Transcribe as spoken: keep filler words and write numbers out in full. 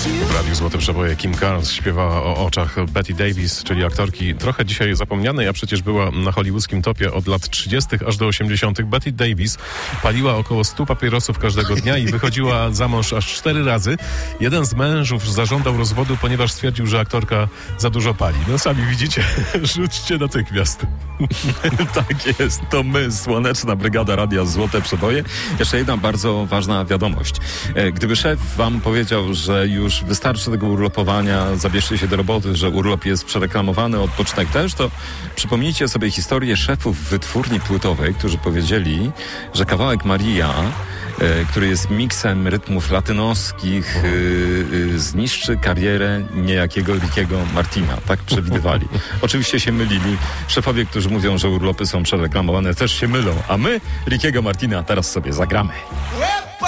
W Radiu Złote Przeboje Kim Carnes śpiewała o oczach Betty Davis, czyli aktorki trochę dzisiaj zapomnianej, a przecież była na hollywoodzkim topie od lat trzydziestych aż do osiemdziesiątych. Betty Davis paliła około stu papierosów każdego dnia i wychodziła za mąż aż cztery razy. Jeden z mężów zażądał rozwodu, ponieważ stwierdził, że aktorka za dużo pali. No sami widzicie, rzućcie natychmiast. Tak jest, to my, Słoneczna Brygada Radia Złote Przeboje. Jeszcze jedna bardzo ważna wiadomość. Gdyby szef wam powiedział, że już wystarczy tego urlopowania, zabierzcie się do roboty, że urlop jest przereklamowany, odpoczynek też, to przypomnijcie sobie historię szefów wytwórni płytowej, którzy powiedzieli, że kawałek Maria, który jest miksem rytmów latynoskich, yy, yy, zniszczy karierę niejakiego Rickiego Martina. Tak przewidywali. Oczywiście się mylili. Szefowie, którzy mówią, że urlopy są przereklamowane, też się mylą. A my Rickiego Martina teraz sobie zagramy.